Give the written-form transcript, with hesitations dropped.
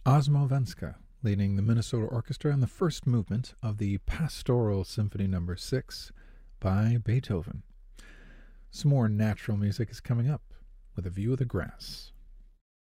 Osmo Venska, leading the Minnesota Orchestra in the first movement of the Pastoral Symphony No. 6 by Beethoven. Some more natural music is coming up with A View of the Grass.